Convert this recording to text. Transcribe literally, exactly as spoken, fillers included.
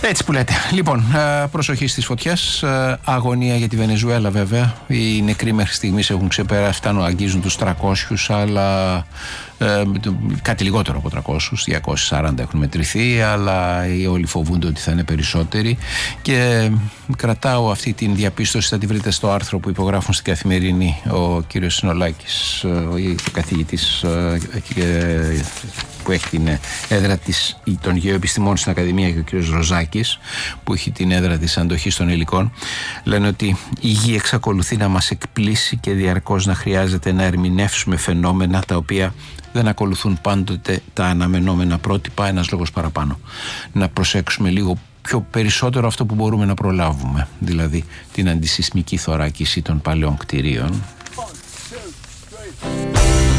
Έτσι που λέτε. Λοιπόν, προσοχή στις φωτιές. Αγωνία για τη Βενεζουέλα, βέβαια. Οι νεκροί μέχρι στιγμής έχουν ξεπεράσει, φτάνουν, αγγίζουν τους τριακόσιους, αλλά ε, κάτι λιγότερο από τριακόσιους, διακόσιοι σαράντα έχουν μετρηθεί, αλλά όλοι φοβούνται ότι θα είναι περισσότεροι. Και κρατάω αυτή την διαπίστωση, θα τη βρείτε στο άρθρο που υπογράφουν στην Καθημερινή ο κύριος Συνολάκης, ο καθηγητής που έχει την έδρα της, των γεωεπιστημών στην Ακαδημία, και ο κύριος Ροζάκης που έχει την έδρα της αντοχής των υλικών, λένε ότι η γη εξακολουθεί να μας εκπλήσει και διαρκώς να χρειάζεται να ερμηνεύσουμε φαινόμενα τα οποία δεν ακολουθούν πάντοτε τα αναμενόμενα πρότυπα. Ένας λόγος παραπάνω να προσέξουμε λίγο πιο περισσότερο αυτό που μπορούμε να προλάβουμε, δηλαδή την αντισυσμική θωράκιση των παλαιών κτηρίων,